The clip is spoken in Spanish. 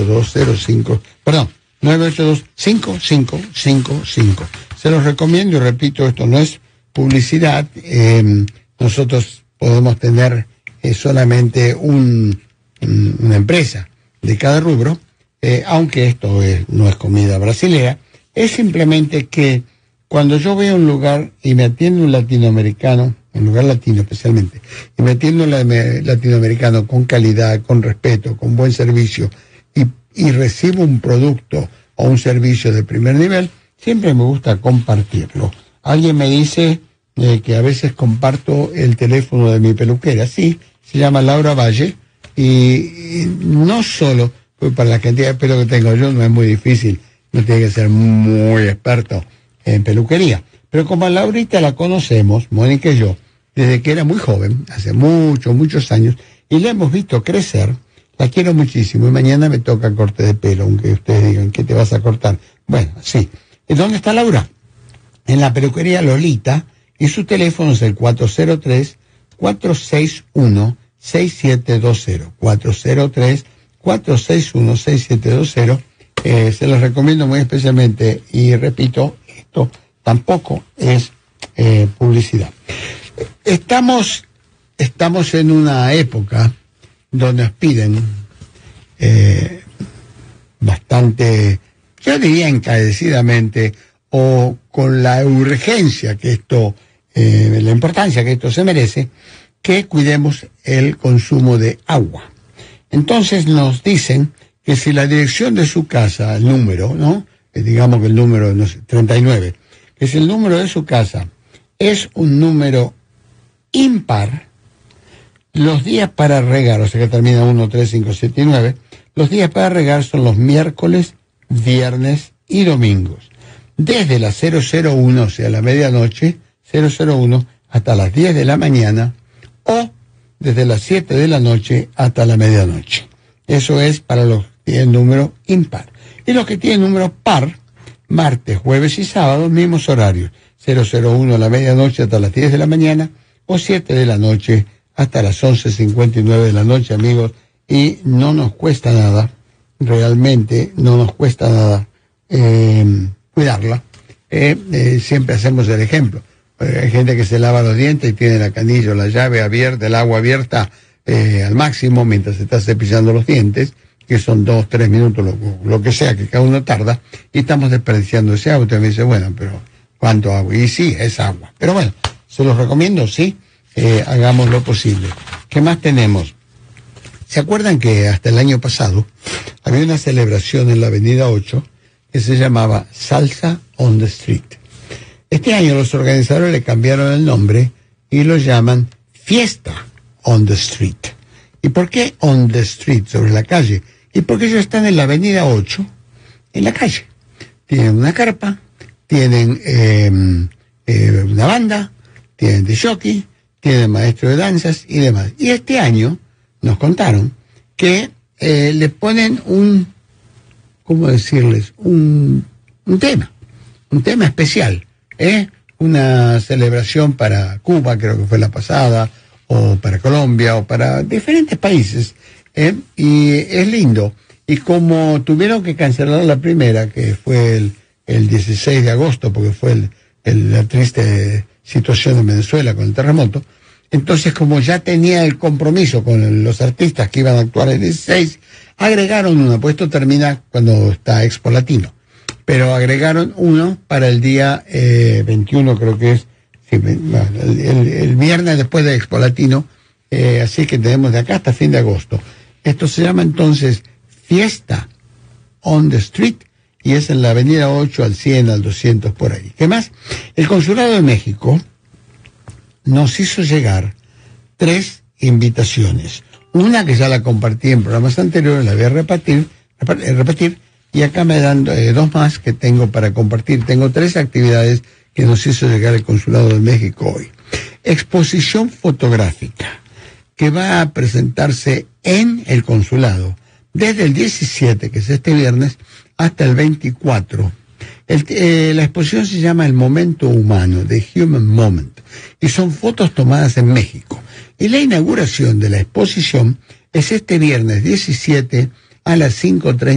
98205, perdón, 982-5555. Se los recomiendo y repito, esto no es publicidad. Nosotros podemos tener solamente una empresa de cada rubro, aunque esto no es comida brasilera. Es simplemente que cuando yo veo un lugar y me atiende un latinoamericano, un lugar latino especialmente, y me atiende un latinoamericano con calidad, con respeto, con buen servicio, y recibo un producto o un servicio de primer nivel, siempre me gusta compartirlo. Alguien me dice que a veces comparto el teléfono de mi peluquera. Sí, se llama Laura Valle, y no solo para la cantidad de pelo que tengo yo, no es muy difícil, no tiene que ser muy experto en peluquería. Pero como a Laurita la conocemos, Mónica y yo, desde que era muy joven, hace muchos años, y la hemos visto crecer, la quiero muchísimo, y mañana me toca corte de pelo, aunque ustedes digan, ¿qué te vas a cortar? Bueno, sí. ¿Y dónde está Laura? En la peluquería Lolita, y su teléfono es el 403-461-6720. 403-461-6720. Se los recomiendo muy especialmente, y repito, esto tampoco es publicidad. Estamos en una época donde nos piden bastante, yo diría encarecidamente, o con la urgencia que esto, la importancia que esto se merece, que cuidemos el consumo de agua. Entonces nos dicen que si la dirección de su casa, el número, ¿no? Digamos que el número, no sé, 39, que si el número de su casa es un número impar, los días para regar, o sea que termina 1, 3, 5, 7 y 9, los días para regar son los miércoles, viernes y domingos. Desde las 001, o sea, la medianoche, 001, hasta las 10 de la mañana, o desde las 7 de la noche hasta la medianoche. Eso es para los que tienen número impar. Y los que tienen número par, martes, jueves y sábado, mismos horarios. 001 a la medianoche hasta las 10 de la mañana, o 7 de la noche hasta las 11:59 de la noche, amigos. Y no nos cuesta nada, realmente no nos cuesta nada cuidarla. Siempre hacemos el ejemplo. Hay gente que se lava los dientes y tiene la canilla o la llave abierta, el agua abierta al máximo mientras se está cepillando los dientes, que son 2, 3 minutos, lo que sea que cada uno tarda, y estamos desperdiciando ese agua. Usted me dice, bueno, pero ¿cuánto agua? Y sí, es agua. Pero bueno, se los recomiendo, sí, hagamos lo posible. ¿Qué más tenemos? ¿Se acuerdan que hasta el año pasado había una celebración en la Avenida 8 que se llamaba Salsa on the Street? Este año los organizadores le cambiaron el nombre y lo llaman Fiesta on the Street. ¿Y por qué on the street, sobre la calle? Y porque ellos están en la Avenida 8, en la calle. Tienen una carpa, tienen una banda, tienen de jockey, tienen maestro de danzas y demás. Y este año nos contaron que le ponen ¿cómo decirles? Un tema especial, una celebración para Cuba, creo que fue la pasada, o para Colombia, o para diferentes países, y es lindo. Y como tuvieron que cancelar la primera, que fue el 16 de agosto, porque fue la triste situación en Venezuela con el terremoto, entonces como ya tenía el compromiso con los artistas que iban a actuar el 16, agregaron uno, pues esto termina cuando está Expo Latino, pero agregaron uno para el día 21, creo que es, sí, el viernes después de Expo Latino, así que tenemos de acá hasta fin de agosto. Esto se llama entonces Fiesta on the Street, y es en la Avenida 8 al 100, al 200, por ahí. ¿Qué más? El Consulado de México nos hizo llegar 3 invitaciones. Una que ya la compartí en programas anteriores, la voy a repetir, y acá me dan 2 más que tengo para compartir. Tengo 3 actividades que nos hizo llegar el Consulado de México hoy. Exposición fotográfica, que va a presentarse en el consulado desde el 17, que es este viernes, hasta el 24. La exposición se llama El Momento Humano, The Human Moment, y son fotos tomadas en México. Y la inauguración de la exposición es este viernes 17 a las 5:30